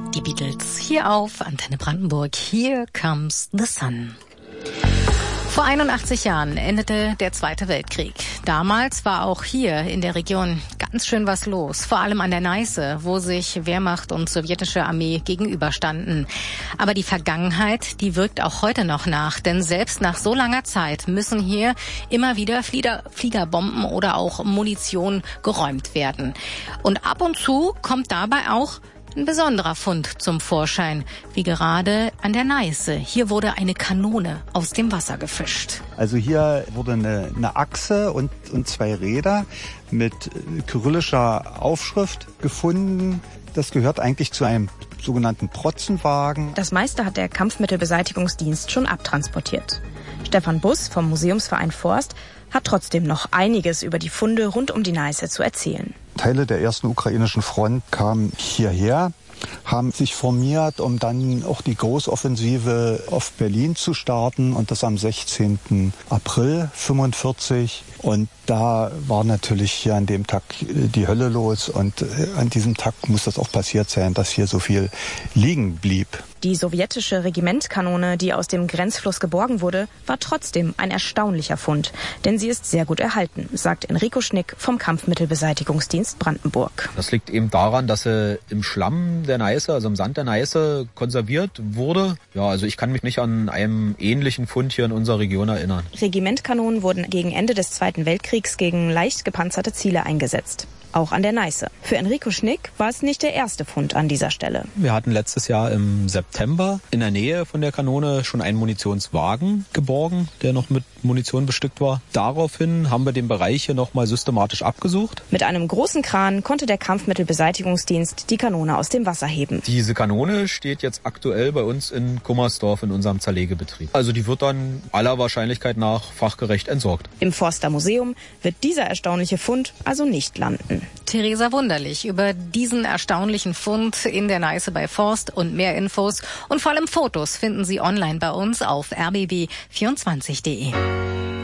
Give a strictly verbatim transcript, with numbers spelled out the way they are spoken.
Die Beatles hier auf Antenne Brandenburg. Here Comes the Sun. Vor einundachtzig Jahren endete der Zweite Weltkrieg. Damals war auch hier in der Region ganz schön was los, vor allem an der Neiße, wo sich Wehrmacht und sowjetische Armee gegenüberstanden. Aber die Vergangenheit, die wirkt auch heute noch nach, denn selbst nach so langer Zeit müssen hier immer wieder Flieger, Fliegerbomben oder auch Munition geräumt werden. Und ab und zu kommt dabei auch ein besonderer Fund zum Vorschein, wie gerade an der Neiße. Hier wurde eine Kanone aus dem Wasser gefischt. Also hier wurde eine, eine Achse und, und zwei Räder mit kyrillischer Aufschrift gefunden. Das gehört eigentlich zu einem sogenannten Protzenwagen. Das meiste hat der Kampfmittelbeseitigungsdienst schon abtransportiert. Stefan Buss vom Museumsverein Forst hat trotzdem noch einiges über die Funde rund um die Neiße zu erzählen. Teile der ersten ukrainischen Front kamen hierher, haben sich formiert, um dann auch die Großoffensive auf Berlin zu starten, und das am sechzehnten April fünfundvierzig. Und da war natürlich hier an dem Tag die Hölle los, und an diesem Tag muss das auch passiert sein, dass hier so viel liegen blieb. Die sowjetische Regimentkanone, die aus dem Grenzfluss geborgen wurde, war trotzdem ein erstaunlicher Fund, denn sie ist sehr gut erhalten, sagt Enrico Schnick vom Kampfmittelbeseitigungsdienst Brandenburg. Das liegt eben daran, dass sie im Schlamm der Neiße, also im Sand der Neiße, konserviert wurde. Ja, also ich kann mich nicht an einen ähnlichen Fund hier in unserer Region erinnern. Regimentkanonen wurden gegen Ende des Zweiten Weltkriegs gegen leicht gepanzerte Ziele eingesetzt. Auch an der Neiße. Für Enrico Schnick war es nicht der erste Fund an dieser Stelle. Wir hatten letztes Jahr im September in der Nähe von der Kanone schon einen Munitionswagen geborgen, der noch mit Munition bestückt war. Daraufhin haben wir den Bereich hier nochmal systematisch abgesucht. Mit einem großen Kran konnte der Kampfmittelbeseitigungsdienst die Kanone aus dem Wasser heben. Diese Kanone steht jetzt aktuell bei uns in Kummersdorf in unserem Zerlegebetrieb. Also die wird dann aller Wahrscheinlichkeit nach fachgerecht entsorgt. Im Forster Museum wird dieser erstaunliche Fund also nicht landen. Theresa Wunderlich über diesen erstaunlichen Fund in der Neiße bei Forst, und mehr Infos und vor allem Fotos finden Sie online bei uns auf r b b vierundzwanzig punkt d e.